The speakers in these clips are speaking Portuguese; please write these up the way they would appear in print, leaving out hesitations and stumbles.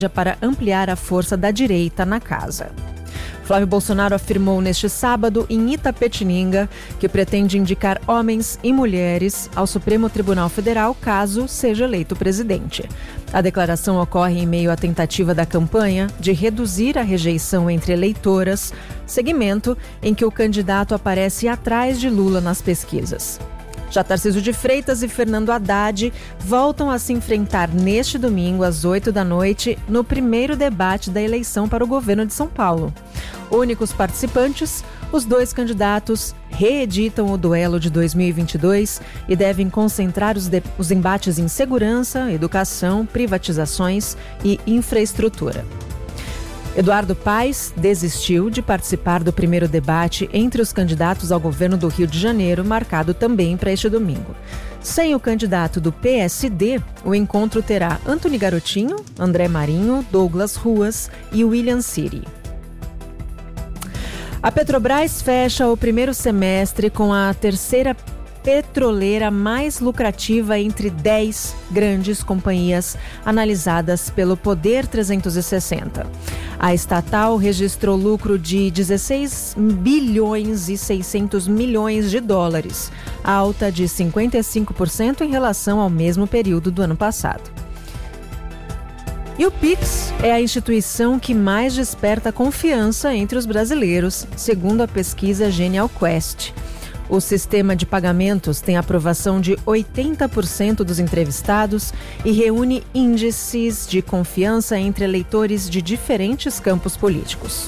para ampliar a força da direita na casa. Flávio Bolsonaro afirmou neste sábado em Itapetininga que pretende indicar homens e mulheres ao Supremo Tribunal Federal caso seja eleito presidente. A declaração ocorre em meio à tentativa da campanha de reduzir a rejeição entre eleitoras, segmento em que o candidato aparece atrás de Lula nas pesquisas. Já Tarcísio de Freitas e Fernando Haddad voltam a se enfrentar neste domingo às 20h no primeiro debate da eleição para o governo de São Paulo. Únicos participantes, os dois candidatos reeditam o duelo de 2022 e devem concentrar os embates em segurança, educação, privatizações e infraestrutura. Eduardo Paes desistiu de participar do primeiro debate entre os candidatos ao governo do Rio de Janeiro, marcado também para este domingo. Sem o candidato do PSD, o encontro terá Antony Garotinho, André Marinho, Douglas Ruas e William Siri. A Petrobras fecha o primeiro semestre com a terceira petroleira mais lucrativa entre 10 grandes companhias analisadas pelo Poder 360. A estatal registrou lucro de 16 bilhões e 600 milhões de dólares, alta de 55% em relação ao mesmo período do ano passado. E o Pix é a instituição que mais desperta confiança entre os brasileiros, segundo a pesquisa Genial Quest. O sistema de pagamentos tem aprovação de 80% dos entrevistados e reúne índices de confiança entre eleitores de diferentes campos políticos.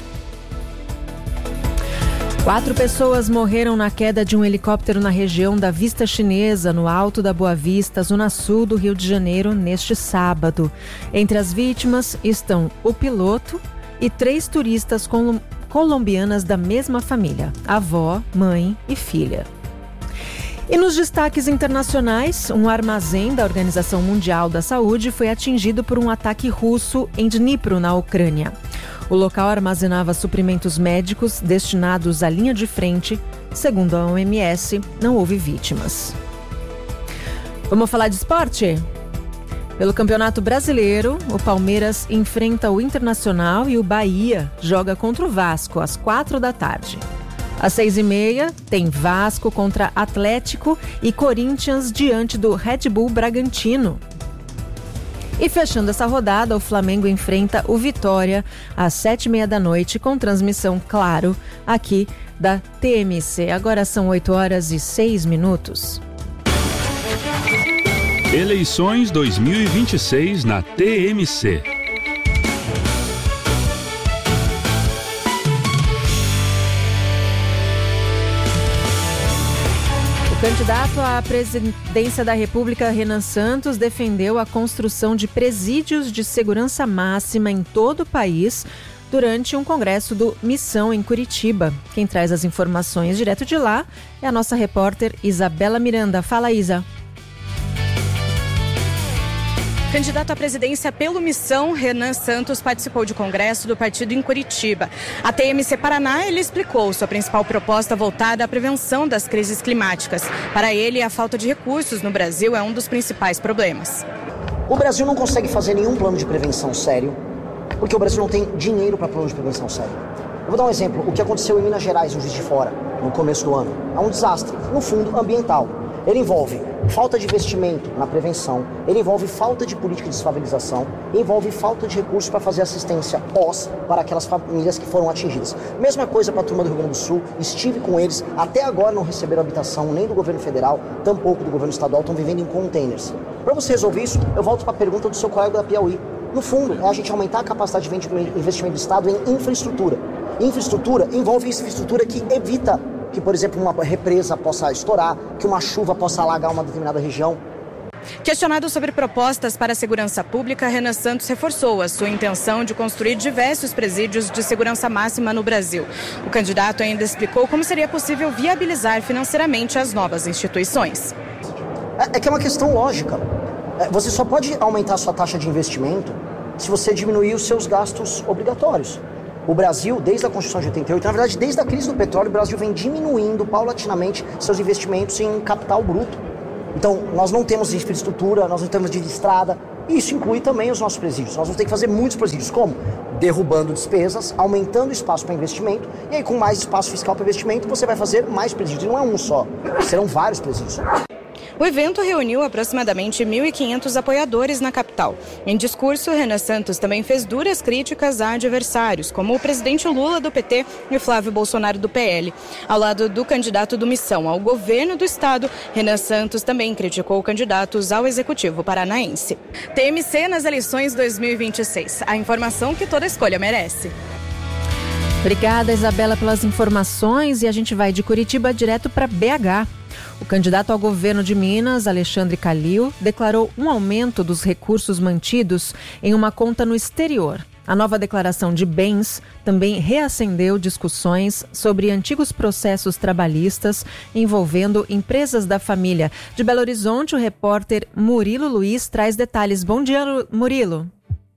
4 pessoas morreram na queda de um helicóptero na região da Vista Chinesa, no Alto da Boa Vista, zona sul do Rio de Janeiro, neste sábado. Entre as vítimas estão o piloto e 3 turistas colombianas da mesma família, avó, mãe e filha. E nos destaques internacionais, um armazém da Organização Mundial da Saúde foi atingido por um ataque russo em Dnipro, na Ucrânia. O local armazenava suprimentos médicos destinados à linha de frente. Segundo a OMS, não houve vítimas. Vamos falar de esporte? Pelo Campeonato Brasileiro, o Palmeiras enfrenta o Internacional e o Bahia joga contra o Vasco às 16h. Às 18h, tem Vasco contra Atlético e Corinthians diante do Red Bull Bragantino. E fechando essa rodada, o Flamengo enfrenta o Vitória às 19h com transmissão, claro, aqui da TMC. Agora são 8h06. Eleições 2026 na TMC. O candidato à presidência da República, Renan Santos, defendeu a construção de presídios de segurança máxima em todo o país durante um congresso do Missão em Curitiba. Quem traz as informações direto de lá é a nossa repórter Isabela Miranda. Fala, Isa. Candidato à presidência pelo Missão, Renan Santos participou de congresso do partido em Curitiba. A TMC Paraná, ele explicou sua principal proposta voltada à prevenção das crises climáticas. Para ele, a falta de recursos no Brasil é um dos principais problemas. O Brasil não consegue fazer nenhum plano de prevenção sério, porque o Brasil não tem dinheiro para plano de prevenção sério. Eu vou dar um exemplo. O que aconteceu em Minas Gerais, no Juiz de Fora, no começo do ano, é um desastre, no fundo, ambiental. Ele envolve falta de investimento na prevenção, ele envolve falta de política de desfavelização, envolve falta de recursos para fazer assistência pós para aquelas famílias que foram atingidas. Mesma coisa para a turma do Rio Grande do Sul, estive com eles, até agora não receberam habitação nem do governo federal, tampouco do governo estadual, estão vivendo em containers. Para você resolver isso, eu volto para a pergunta do seu colega da Piauí. No fundo, é a gente aumentar a capacidade de investimento do Estado em infraestrutura. Infraestrutura envolve infraestrutura que evita que, por exemplo, uma represa possa estourar, que uma chuva possa alagar uma determinada região. Questionado sobre propostas para a segurança pública, Renan Santos reforçou a sua intenção de construir diversos presídios de segurança máxima no Brasil. O candidato ainda explicou como seria possível viabilizar financeiramente as novas instituições. É que é uma questão lógica. Você só pode aumentar a sua taxa de investimento se você diminuir os seus gastos obrigatórios. O Brasil, desde a Constituição de 88, na verdade, desde a crise do petróleo, o Brasil vem diminuindo paulatinamente seus investimentos em capital bruto. Então, nós não temos infraestrutura, nós não temos de estrada, E isso inclui também os nossos presídios. Nós vamos ter que fazer muitos presídios. Como? Derrubando despesas, aumentando o espaço para investimento, e aí com mais espaço fiscal para investimento você vai fazer mais presídios. E não é um só, serão vários presídios. O evento reuniu aproximadamente 1.500 apoiadores na capital. Em discurso, Renan Santos também fez duras críticas a adversários, como o presidente Lula do PT e Flávio Bolsonaro do PL. Ao lado do candidato do Missão ao governo do estado, Renan Santos também criticou candidatos ao executivo paranaense. TMC nas eleições 2026. A informação que toda escolha merece. Obrigada, Isabela, pelas informações, e a gente vai de Curitiba direto para BH. O candidato ao governo de Minas, Alexandre Calil, declarou um aumento dos recursos mantidos em uma conta no exterior. A nova declaração de bens também reacendeu discussões sobre antigos processos trabalhistas envolvendo empresas da família. De Belo Horizonte, o repórter Murilo Luiz traz detalhes. Bom dia, Murilo.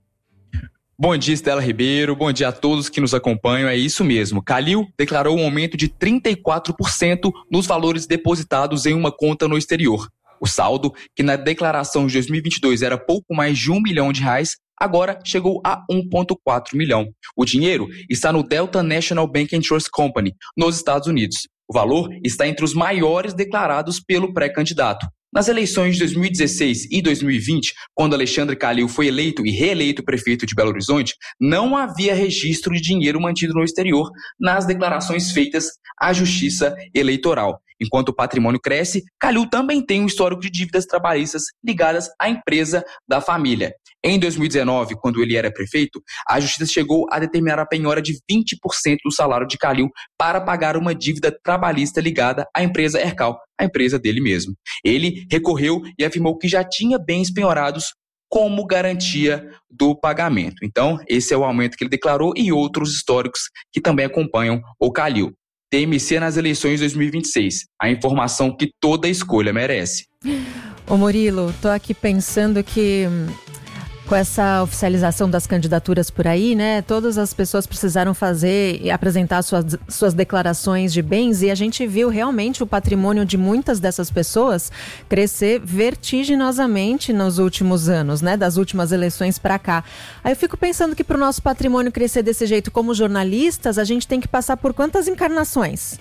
Bom dia, Estela Ribeiro. Bom dia a todos que nos acompanham. É isso mesmo. Calil declarou um aumento de 34% nos valores depositados em uma conta no exterior. O saldo, que na declaração de 2022 era pouco mais de R$1 milhão, agora chegou a 1,4 milhão. O dinheiro está no Delta National Bank and Trust Company, nos Estados Unidos. O valor está entre os maiores declarados pelo pré-candidato. Nas eleições de 2016 e 2020, quando Alexandre Calil foi eleito e reeleito prefeito de Belo Horizonte, não havia registro de dinheiro mantido no exterior nas declarações feitas à Justiça Eleitoral. Enquanto o patrimônio cresce, Calil também tem um histórico de dívidas trabalhistas ligadas à empresa da família. Em 2019, quando ele era prefeito, a Justiça chegou a determinar a penhora de 20% do salário de Calil para pagar uma dívida trabalhista ligada à empresa Hercal, a empresa dele mesmo. Ele recorreu e afirmou que já tinha bens penhorados como garantia do pagamento. Então, esse é o aumento que ele declarou e outros históricos que também acompanham o Calil. TMC nas eleições 2026. A informação que toda escolha merece. Ô Murilo, tô aqui pensando que com essa oficialização das candidaturas por aí, né, todas as pessoas precisaram fazer e apresentar suas declarações de bens, e a gente viu realmente o patrimônio de muitas dessas pessoas crescer vertiginosamente nos últimos anos, né, das últimas eleições para cá. Aí eu fico pensando que para o nosso patrimônio crescer desse jeito, como jornalistas, a gente tem que passar por quantas encarnações?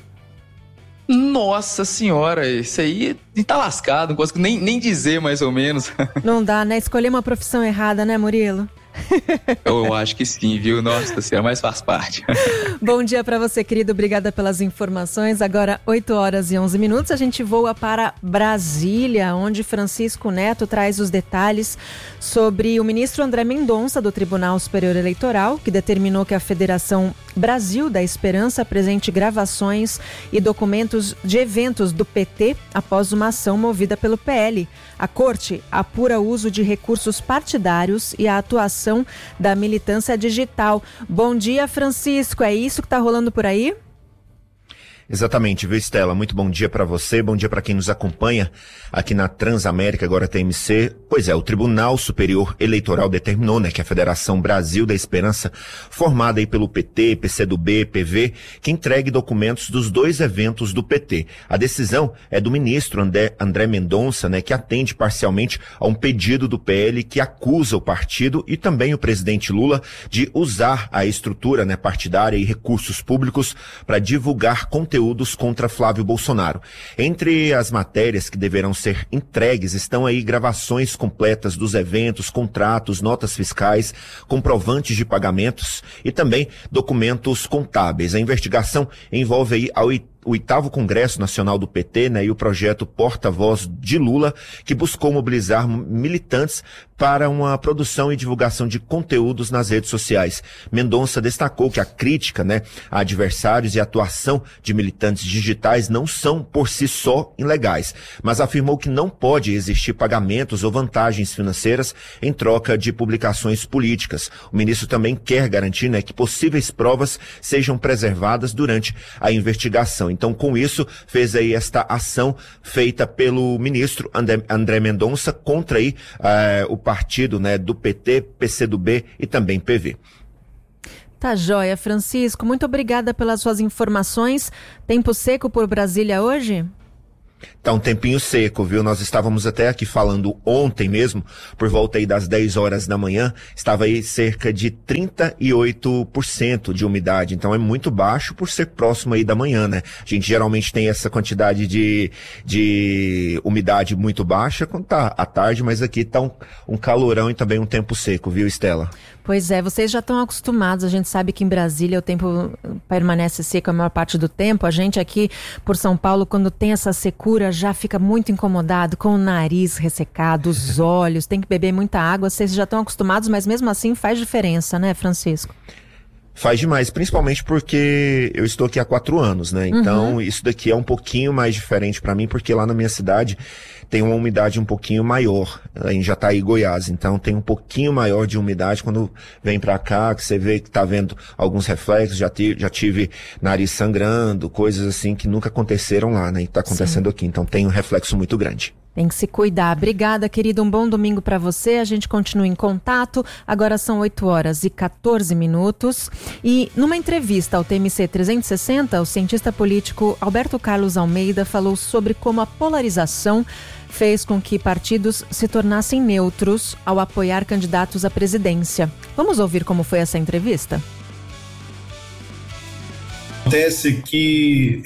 Nossa senhora, isso aí tá lascado, não consigo nem dizer mais ou menos. Não dá, né? Escolher uma profissão errada, né, Murilo? Eu acho que sim, viu? Nossa senhora, mas faz parte. Bom dia para você, querido. Obrigada pelas informações. Agora, 8h11. A gente voa para Brasília, onde Francisco Neto traz os detalhes sobre o ministro André Mendonça, do Tribunal Superior Eleitoral, que determinou que a Federação Brasil da Esperança apresente gravações e documentos de eventos do PT após uma ação movida pelo PL. A corte apura o uso de recursos partidários e a atuação da militância digital. Bom dia, Francisco. É isso que está rolando por aí? Exatamente, viu, Estela? Muito bom dia para você, bom dia para quem nos acompanha aqui na Transamérica, agora TMC. Pois é, o Tribunal Superior Eleitoral determinou, que a Federação Brasil da Esperança, formada aí pelo PT, PCdoB, PV, que entregue documentos dos dois eventos do PT. A decisão é do ministro André Mendonça, que atende parcialmente a um pedido do PL que acusa o partido e também o presidente Lula de usar a estrutura, partidária e recursos públicos para divulgar conteúdos contra Flávio Bolsonaro. Entre as matérias que deverão ser entregues estão aí gravações completas dos eventos, contratos, notas fiscais, comprovantes de pagamentos e também documentos contábeis. A investigação envolve aí o 8º Congresso Nacional do PT, e o projeto Porta-Voz de Lula, que buscou mobilizar militantes para uma produção e divulgação de conteúdos nas redes sociais. Mendonça destacou que a crítica, a adversários e a atuação de militantes digitais não são por si só ilegais, mas afirmou que não pode existir pagamentos ou vantagens financeiras em troca de publicações políticas. O ministro também quer garantir, que possíveis provas sejam preservadas durante a investigação. Então, com isso, fez aí esta ação feita pelo ministro André Mendonça contra aí o partido, do PT, PCdoB e também PV. Tá joia, Francisco. Muito obrigada pelas suas informações. Tempo seco por Brasília hoje? Tá um tempinho seco, viu? Nós estávamos até aqui falando ontem mesmo, por volta aí das 10 horas da manhã, estava aí cerca de 38% de umidade, então é muito baixo por ser próximo aí da manhã, né? A gente geralmente tem essa quantidade de umidade muito baixa quando tá à tarde, mas aqui tá um calorão e também um tempo seco, viu, Estela? Pois é, vocês já estão acostumados, a gente sabe que em Brasília o tempo permanece seco a maior parte do tempo, a gente aqui por São Paulo, quando tem essa secura, já fica muito incomodado, com o nariz ressecado, os olhos, tem que beber muita água, vocês já estão acostumados, mas mesmo assim faz diferença, né, Francisco? Faz demais, principalmente porque eu estou aqui há 4 anos, né? Então, isso daqui é um pouquinho mais diferente para mim, porque lá na minha cidade tem uma umidade um pouquinho maior, em Jataí, Goiás. Então, tem um pouquinho maior de umidade quando vem para cá, que você vê que tá vendo alguns reflexos, já tive nariz sangrando, coisas assim que nunca aconteceram lá, né? E tá acontecendo aqui. Então, tem um reflexo muito grande. Tem que se cuidar. Obrigada, querido. Um bom domingo para você. A gente continua em contato. Agora são 8h14. E numa entrevista ao TMC 360, o cientista político Alberto Carlos Almeida falou sobre como a polarização fez com que partidos se tornassem neutros ao apoiar candidatos à presidência. Vamos ouvir como foi essa entrevista? Acontece que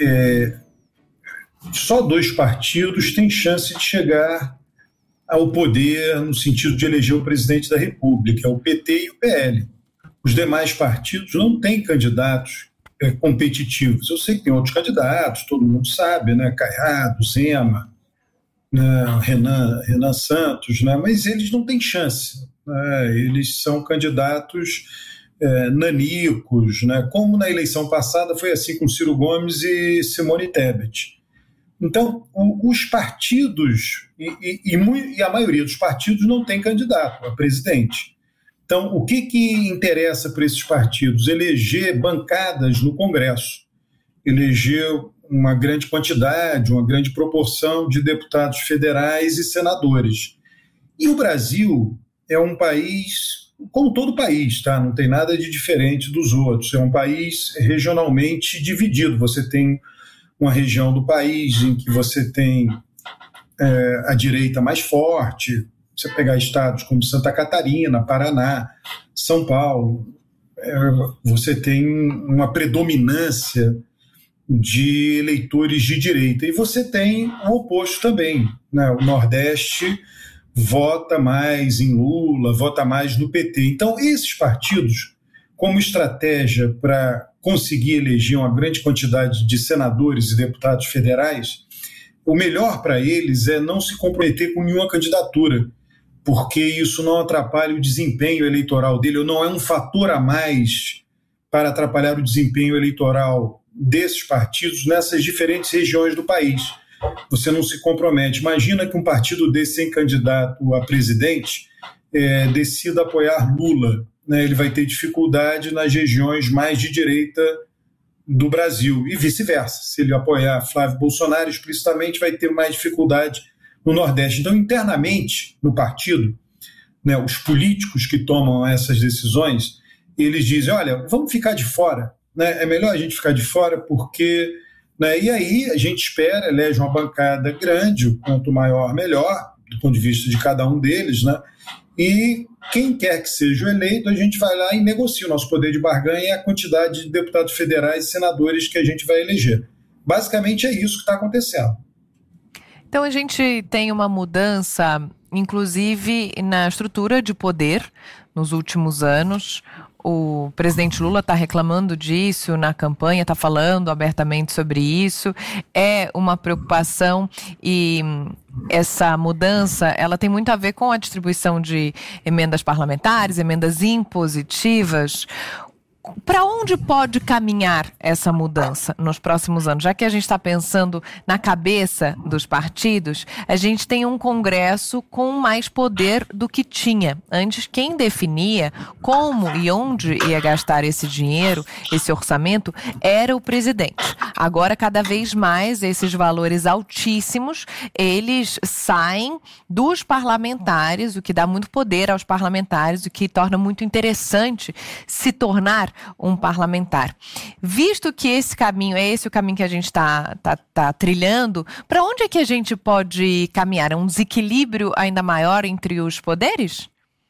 só 2 partidos têm chance de chegar ao poder no sentido de eleger o presidente da República, o PT e o PL. Os demais partidos não têm candidatos competitivos. Eu sei que tem outros candidatos, todo mundo sabe, né? Caiado, Zema, né? Renan Santos, né? Mas eles não têm chance, né? Eles são candidatos nanicos, né? Como na eleição passada foi assim com Ciro Gomes e Simone Tebet. Então, os partidos, e a maioria dos partidos não tem candidato a presidente. Então, o que interessa para esses partidos? Eleger bancadas no Congresso, eleger uma grande quantidade, uma grande proporção de deputados federais e senadores. E o Brasil é um país, como todo país, tá? Não tem nada de diferente dos outros, é um país regionalmente dividido. Você tem uma região do país em que você tem a direita mais forte, você pegar estados como Santa Catarina, Paraná, São Paulo, você tem uma predominância de eleitores de direita. E você tem o oposto também, né? O Nordeste vota mais em Lula, vota mais no PT. Então, esses partidos, como estratégia para conseguir eleger uma grande quantidade de senadores e deputados federais, o melhor para eles é não se comprometer com nenhuma candidatura, porque isso não atrapalha o desempenho eleitoral dele, ou não é um fator a mais para atrapalhar o desempenho eleitoral desses partidos nessas diferentes regiões do país. Você não se compromete. Imagina que um partido desse sem candidato a presidente decida apoiar Lula, né? Ele vai ter dificuldade nas regiões mais de direita do Brasil e vice-versa. Se ele apoiar Flávio Bolsonaro explicitamente, vai ter mais dificuldade no Nordeste. Então, internamente, no partido, né, os políticos que tomam essas decisões, eles dizem, olha, vamos ficar de fora, né? É melhor a gente ficar de fora porque... Né, e aí a gente espera, elege uma bancada grande, quanto maior, melhor, do ponto de vista de cada um deles, né? E quem quer que seja o eleito, a gente vai lá e negocia. O nosso poder de barganha é a quantidade de deputados federais e senadores que a gente vai eleger. Basicamente é isso que está acontecendo. Então a gente tem uma mudança, inclusive na estrutura de poder nos últimos anos. O presidente Lula está reclamando disso na campanha, está falando abertamente sobre isso. É uma preocupação e essa mudança, ela tem muito a ver com a distribuição de emendas parlamentares, emendas impositivas. Para onde pode caminhar essa mudança nos próximos anos? Já que a gente está pensando na cabeça dos partidos, a gente tem um Congresso com mais poder do que tinha. Antes, quem definia como e onde ia gastar esse dinheiro, esse orçamento, era o presidente. Agora, cada vez mais, esses valores altíssimos, eles saem dos parlamentares, o que dá muito poder aos parlamentares, o que torna muito interessante se tornar nomear um parlamentar. Visto que esse caminho é esse o caminho que a gente está trilhando, para onde é que a gente pode caminhar? É um desequilíbrio ainda maior entre os poderes?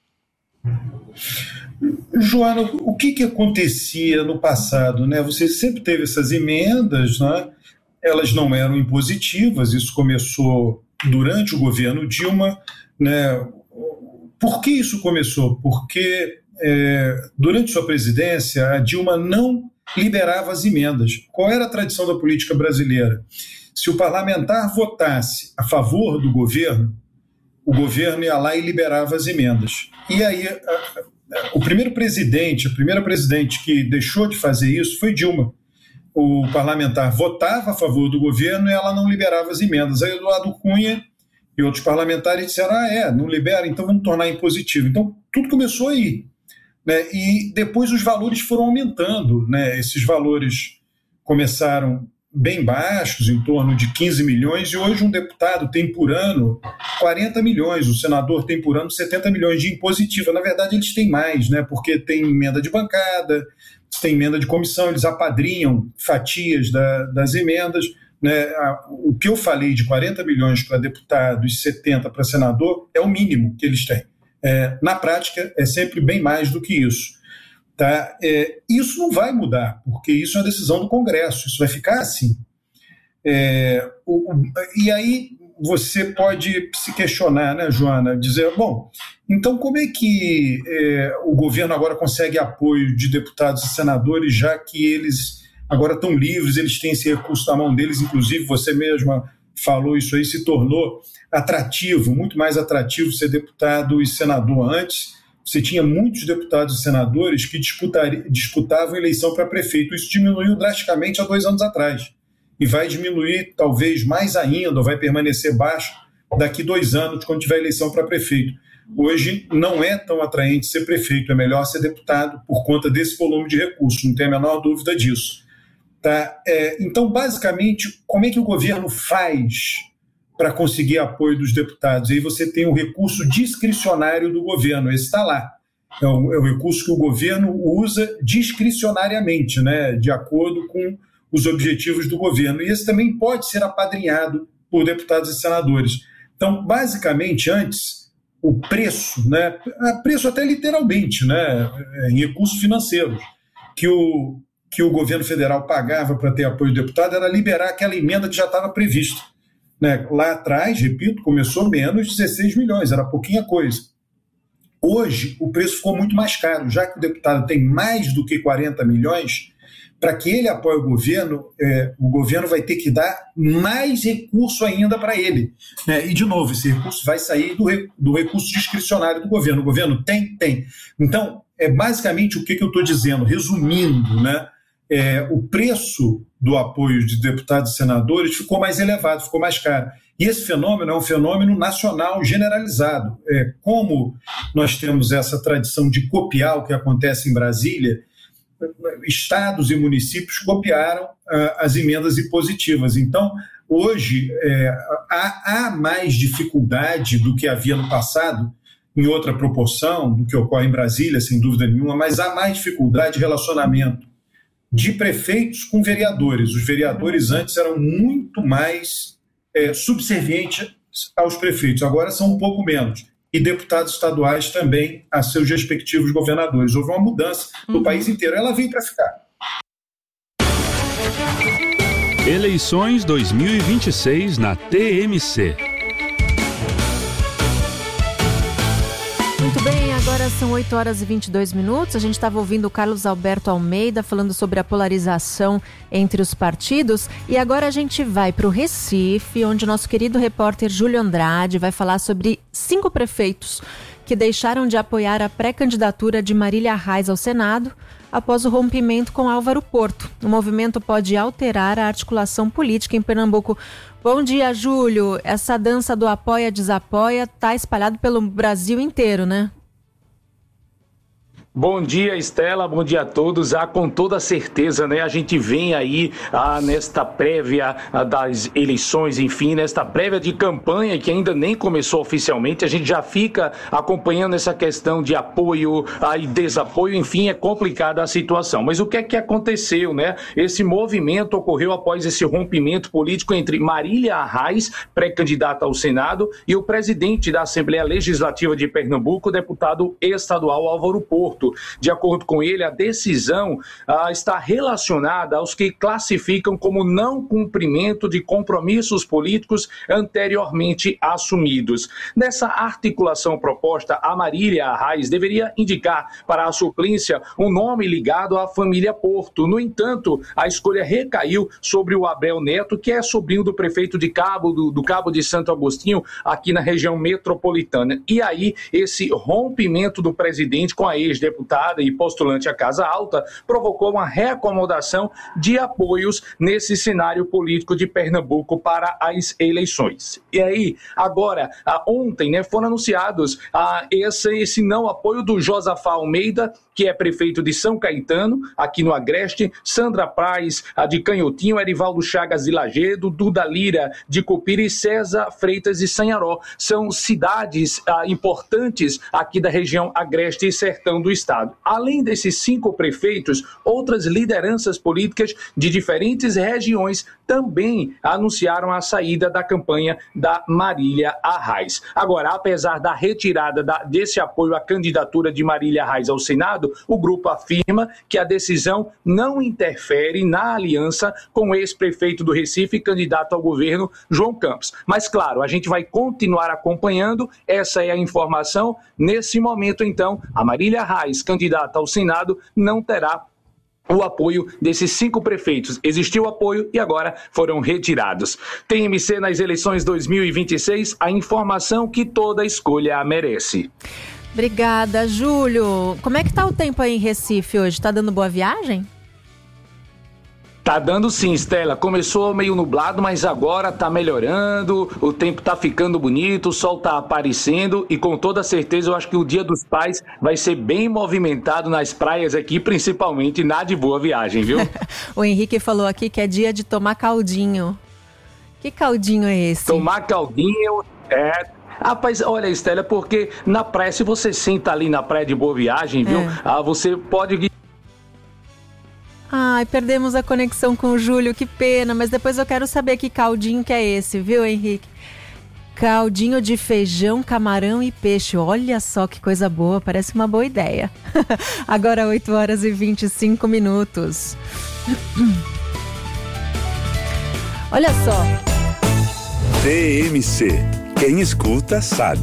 Joana, o que acontecia no passado, né? Você sempre teve essas emendas, né? Elas não eram impositivas, isso começou durante o governo Dilma, né? Por que isso começou? Porque durante sua presidência, a Dilma não liberava as emendas. Qual era a tradição da política brasileira? Se o parlamentar votasse a favor do governo, o governo ia lá e liberava as emendas. E aí, a primeira presidente que deixou de fazer isso foi Dilma. O parlamentar votava a favor do governo e ela não liberava as emendas. Aí Eduardo Cunha e outros parlamentares disseram, não libera, então vamos tornar impositivo. Então, tudo começou aí, né? E depois os valores foram aumentando, né? Esses valores começaram bem baixos, em torno de 15 milhões, e hoje um deputado tem por ano 40 milhões, o senador tem por ano 70 milhões de impositiva. Na verdade, eles têm mais, né? Porque tem emenda de bancada, tem emenda de comissão, eles apadrinham fatias das emendas, né? O que eu falei de 40 milhões para deputado e 70 para senador é o mínimo que eles têm. Na prática, é sempre bem mais do que isso. Tá? Isso não vai mudar, porque isso é uma decisão do Congresso, isso vai ficar assim. E aí você pode se questionar, né, Joana, dizer, bom, então como é que o governo agora consegue apoio de deputados e senadores, já que eles agora estão livres, eles têm esse recurso na mão deles, inclusive você mesma falou isso aí, se tornou atrativo, muito mais atrativo ser deputado e senador. Antes você tinha muitos deputados e senadores que disputavam eleição para prefeito. Isso diminuiu drasticamente há 2 anos atrás. E vai diminuir talvez mais ainda, ou vai permanecer baixo daqui 2 anos, quando tiver eleição para prefeito. Hoje não é tão atraente ser prefeito, é melhor ser deputado por conta desse volume de recursos, não tem a menor dúvida disso. Tá? Então, basicamente, como é que o governo faz para conseguir apoio dos deputados? Aí você tem o recurso discricionário do governo, esse está lá. É o recurso que o governo usa discricionariamente, né, de acordo com os objetivos do governo. E esse também pode ser apadrinhado por deputados e senadores. Então, basicamente, antes, o preço, né, preço até literalmente, né, em recursos financeiros, que o governo federal pagava para ter apoio do deputado era liberar aquela emenda que já estava prevista. Né? Lá atrás, repito, começou menos de 16 milhões, era pouquinha coisa. Hoje, o preço ficou muito mais caro, já que o deputado tem mais do que 40 milhões, para que ele apoie o governo vai ter que dar mais recurso ainda para ele. Né? E, de novo, esse recurso vai sair do recurso discricionário do governo. O governo tem. Então, basicamente o que eu estou dizendo, resumindo, né? O preço do apoio de deputados e senadores ficou mais elevado, ficou mais caro. E esse fenômeno é um fenômeno nacional generalizado. Como nós temos essa tradição de copiar o que acontece em Brasília, estados e municípios copiaram as emendas impositivas. Então, hoje, há mais dificuldade do que havia no passado, em outra proporção do que ocorre em Brasília, sem dúvida nenhuma, mas há mais dificuldade de relacionamento de prefeitos com vereadores. Os vereadores antes eram muito mais subservientes aos prefeitos, agora são um pouco menos. E deputados estaduais também a seus respectivos governadores. Houve uma mudança no país inteiro, ela veio para ficar. Eleições 2026 na TMC. Muito bem, agora são 8 horas e 22 minutos. A gente estava ouvindo o Carlos Alberto Almeida falando sobre a polarização entre os partidos. E agora a gente vai para o Recife, onde o nosso querido repórter Júlio Andrade vai falar sobre 5 prefeitos que deixaram de apoiar a pré-candidatura de Marília Reis ao Senado após o rompimento com Álvaro Porto. O movimento pode alterar a articulação política em Pernambuco. Bom dia, Júlio. Essa dança do apoia-desapoia está espalhado pelo Brasil inteiro, né? Bom dia, Estela, bom dia a todos. Com toda certeza, né, a gente vem aí nesta prévia das eleições, enfim, nesta prévia de campanha que ainda nem começou oficialmente, a gente já fica acompanhando essa questão de apoio e desapoio, enfim, é complicada a situação. Mas o que é que aconteceu, né? Esse movimento ocorreu após esse rompimento político entre Marília Arraes, pré-candidata ao Senado, e o presidente da Assembleia Legislativa de Pernambuco, o deputado estadual Álvaro Porto. De acordo com ele, a decisão está relacionada aos que classificam como não cumprimento de compromissos políticos anteriormente assumidos. Nessa articulação proposta, a Marília Arraes deveria indicar para a suplência um nome ligado à família Porto. No entanto, a escolha recaiu sobre o Abel Neto, que é sobrinho do prefeito de do Cabo de Santo Agostinho, aqui na região metropolitana. E aí, esse rompimento do presidente com a ex-deputada e postulante à Casa Alta provocou uma reacomodação de apoios nesse cenário político de Pernambuco para as eleições. E aí, agora, ontem, né, foram anunciados esse não apoio do Josafá Almeida, que é prefeito de São Caetano, aqui no Agreste, Sandra Praz, de Canhotinho, Erivaldo Chagas de Lagedo, Duda Lira de Cupira e César Freitas de Sanharó. São cidades importantes aqui da região Agreste e Sertão do Estado. Além desses 5 prefeitos, outras lideranças políticas de diferentes regiões também anunciaram a saída da campanha da Marília Arraes. Agora, apesar da retirada desse apoio à candidatura de Marília Arraes ao Senado, o grupo afirma que a decisão não interfere na aliança com o ex-prefeito do Recife e candidato ao governo, João Campos. Mas, claro, a gente vai continuar acompanhando, essa é a informação. Nesse momento, então, a Marília Arraes, candidata ao Senado, não terá o apoio desses 5 prefeitos. Existiu apoio e agora foram retirados. TMC nas eleições 2026, a informação que toda escolha merece. Obrigada, Júlio. Como é que tá o tempo aí em Recife hoje? Tá dando boa viagem? Tá dando sim, Estela. Começou meio nublado, mas agora tá melhorando, o tempo tá ficando bonito, o sol tá aparecendo e com toda certeza eu acho que o Dia dos Pais vai ser bem movimentado nas praias aqui, principalmente na de Boa Viagem, viu? O Henrique falou aqui que é dia de tomar caldinho. Que caldinho é esse? Tomar caldinho Rapaz, olha, Estela, porque na praia, se você senta ali na praia de Boa Viagem, viu? Você pode... Ai, perdemos a conexão com o Júlio, que pena, mas depois eu quero saber que caldinho que é esse, viu, Henrique? Caldinho de feijão, camarão e peixe. Olha só que coisa boa, parece uma boa ideia. Agora 8h25. Olha só. TMC. Quem escuta sabe.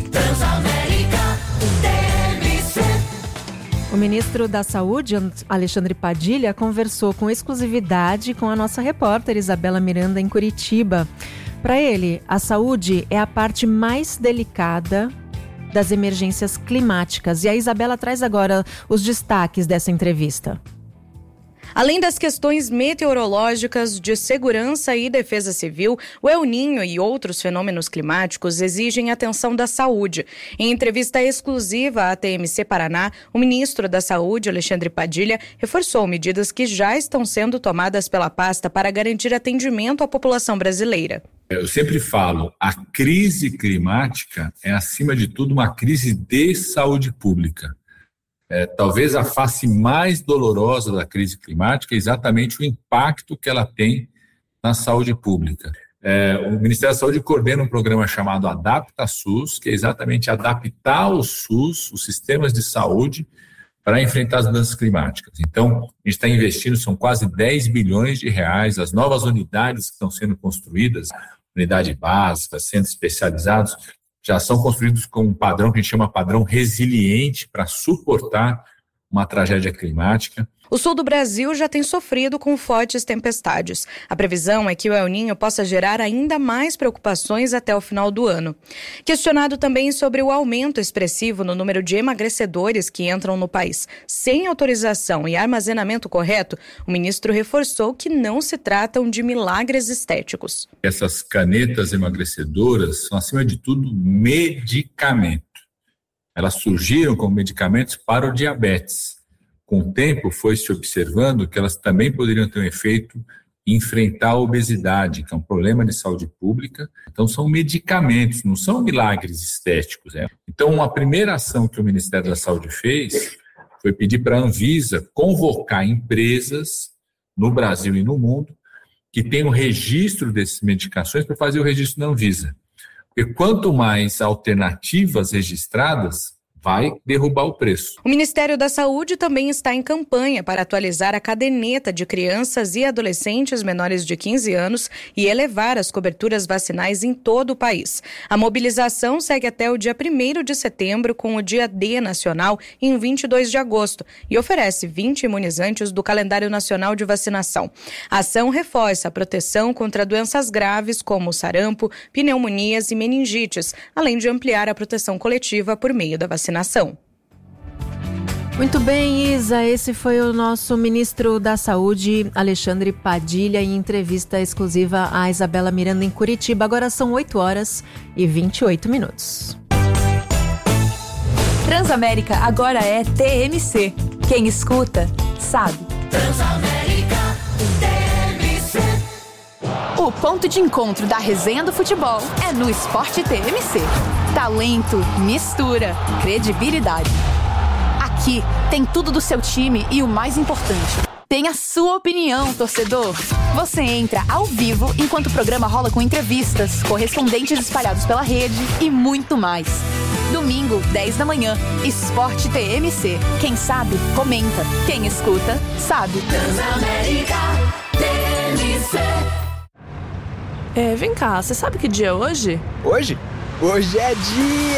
O ministro da Saúde, Alexandre Padilha, conversou com exclusividade com a nossa repórter Isabela Miranda em Curitiba. Para ele, a saúde é a parte mais delicada das emergências climáticas. E a Isabela traz agora os destaques dessa entrevista. Além das questões meteorológicas, de segurança e defesa civil, o El Niño e outros fenômenos climáticos exigem atenção da saúde. Em entrevista exclusiva à TMC Paraná, o ministro da Saúde, Alexandre Padilha, reforçou medidas que já estão sendo tomadas pela pasta para garantir atendimento à população brasileira. Eu sempre falo, a crise climática é, acima de tudo, uma crise de saúde pública. Talvez a face mais dolorosa da crise climática é exatamente o impacto que ela tem na saúde pública. O Ministério da Saúde coordena um programa chamado Adapta SUS, que é exatamente adaptar o SUS, os sistemas de saúde, para enfrentar as mudanças climáticas. Então, a gente está investindo, são quase 10 bilhões de reais, as novas unidades que estão sendo construídas, unidade básica, centros especializados, já são construídos com um padrão que a gente chama padrão resiliente para suportar uma tragédia climática. O sul do Brasil já tem sofrido com fortes tempestades. A previsão é que o El Niño possa gerar ainda mais preocupações até o final do ano. Questionado também sobre o aumento expressivo no número de emagrecedores que entram no país sem autorização e armazenamento correto, o ministro reforçou que não se tratam de milagres estéticos. Essas canetas emagrecedoras são, acima de tudo, medicamento. Elas surgiram como medicamentos para o diabetes. com o tempo foi se observando que elas também poderiam ter um efeito em enfrentar a obesidade, que é um problema de saúde pública. Então, são medicamentos, não são milagres estéticos. Então, a primeira ação que o Ministério da Saúde fez foi pedir para a Anvisa convocar empresas no Brasil e no mundo que tenham registro dessas medicações para fazer o registro da Anvisa. Porque quanto mais alternativas registradas, vai derrubar o preço. O Ministério da Saúde também está em campanha para atualizar a caderneta de crianças e adolescentes menores de 15 anos e elevar as coberturas vacinais em todo o país. A mobilização segue até o dia 1º de setembro, com o dia D nacional em 22 de agosto, e oferece 20 imunizantes do calendário nacional de vacinação. A ação reforça a proteção contra doenças graves como sarampo, pneumonias e meningites, além de ampliar a proteção coletiva por meio da vacinação. Muito bem, Isa, esse foi o nosso ministro da Saúde, Alexandre Padilha, em entrevista exclusiva à Isabela Miranda em Curitiba. Agora são 8h28. Transamérica agora é TMC. Quem escuta, sabe. Transamérica TMC. O ponto de encontro da resenha do futebol é no Esporte TMC. Talento, mistura, credibilidade. Aqui tem tudo do seu time e o mais importante, tem a sua opinião, torcedor. Você entra ao vivo enquanto o programa rola com entrevistas, correspondentes espalhados pela rede e muito mais. Domingo, 10 da manhã, Esporte TMC. Quem sabe, comenta. Quem escuta, sabe. Transamérica TMC. Vem cá, você sabe que dia é hoje? Hoje? Hoje é dia